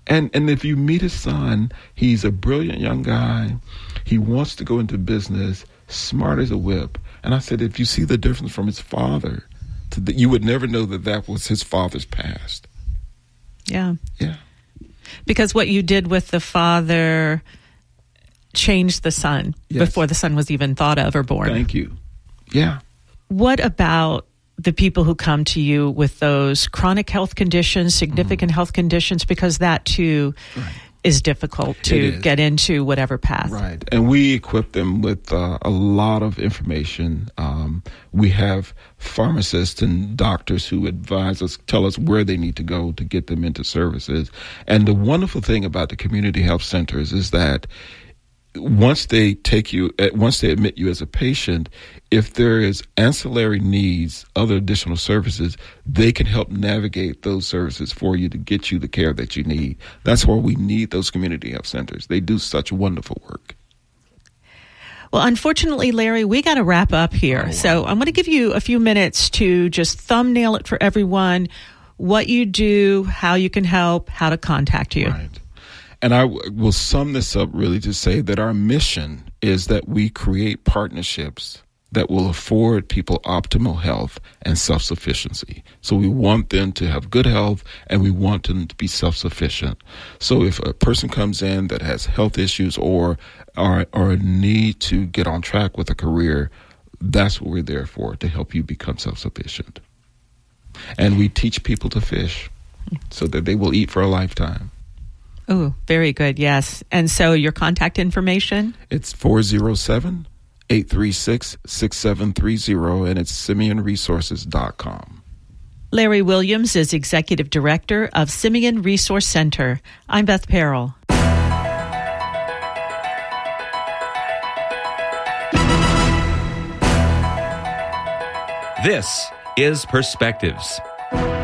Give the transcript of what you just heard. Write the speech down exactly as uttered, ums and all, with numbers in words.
And and if you meet his son, he's a brilliant young guy. He wants to go into business, smart as a whip. And I said, if you see the difference from his father, to the, you would never know that that was his father's past. Yeah. Yeah. Because what you did with the father changed the son Yes. before the son was even thought of or born. Thank you. Yeah. What about the people who come to you with those chronic health conditions, significant mm-hmm. health conditions, because that too right. is difficult to is. get into whatever path. Right. And we equip them with uh, a lot of information. Um, we have pharmacists and doctors who advise us, tell us where they need to go to get them into services. And the wonderful thing about the community health centers is that once they take you, once they admit you as a patient, if there is ancillary needs, other additional services, they can help navigate those services for you to get you the care that you need. That's why we need those community health centers. They do such wonderful work. Well, unfortunately, Larry, we got to wrap up here. Oh, wow. So I'm going to give you a few minutes to just thumbnail it for everyone, what you do, how you can help, how to contact you. Right. And I w- will sum this up really to say that our mission is that we create partnerships that will afford people optimal health and self-sufficiency. So we want them to have good health and we want them to be self-sufficient. So if a person comes in that has health issues or or, or a need to get on track with a career, that's what we're there for, to help you become self-sufficient. And we teach people to fish so that they will eat for a lifetime. Oh, very good. Yes. And so your contact information? It's four oh seven, eight three six, six seven three zero, and it's simeon resources dot com. Larry Williams is Executive Director of Simeon Resource Center. I'm Beth Perrell. This is Perspectives.